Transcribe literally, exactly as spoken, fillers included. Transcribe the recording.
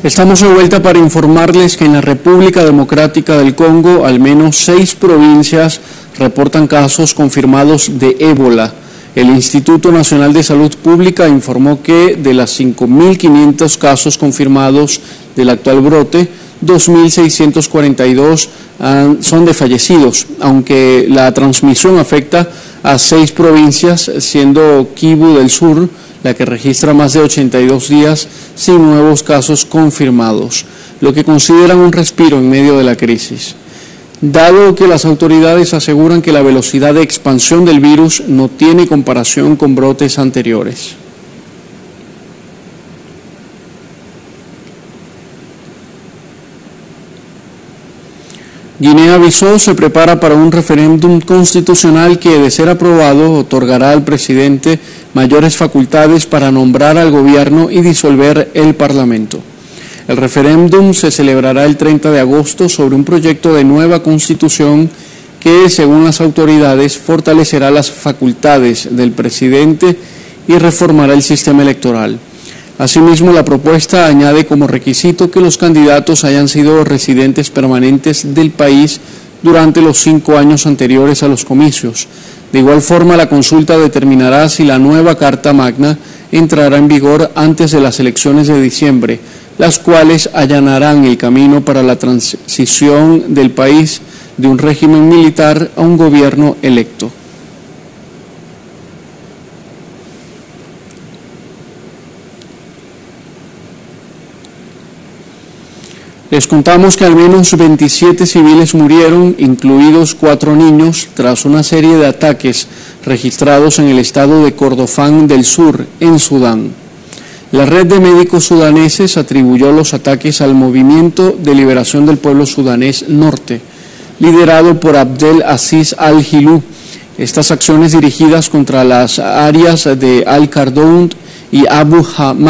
Estamos de vuelta para informarles que en la República Democrática del Congo al menos seis provincias reportan casos confirmados de ébola. El Instituto Nacional de Salud Pública informó que de las cinco mil quinientos casos confirmados del actual brote, dos mil seiscientos cuarenta y dos son de fallecidos, aunque la transmisión afecta a seis provincias, siendo Kivu del Sur la que registra más de ochenta y dos días sin nuevos casos confirmados, lo que consideran un respiro en medio de la crisis. Dado que las autoridades aseguran que la velocidad de expansión del virus no tiene comparación con brotes anteriores. Guinea-Bissau se prepara para un referéndum constitucional que, de ser aprobado, otorgará al presidente mayores facultades para nombrar al gobierno y disolver el Parlamento. El referéndum se celebrará el treinta de agosto sobre un proyecto de nueva constitución que, según las autoridades, fortalecerá las facultades del presidente y reformará el sistema electoral. Asimismo, la propuesta añade como requisito que los candidatos hayan sido residentes permanentes del país durante los cinco años anteriores a los comicios. De igual forma, la consulta determinará si la nueva Carta Magna entrará en vigor antes de las elecciones de diciembre, las cuales allanarán el camino para la transición del país de un régimen militar a un gobierno electo. Les contamos que al menos veintisiete civiles murieron, incluidos cuatro niños, tras una serie de ataques registrados en el estado de Kordofán del Sur, en Sudán. La red de médicos sudaneses atribuyó los ataques al Movimiento de Liberación del Pueblo Sudanés Norte, liderado por Abdel Aziz al-Hilou. Estas acciones dirigidas contra las áreas de Al-Kardoun y Abu Hamad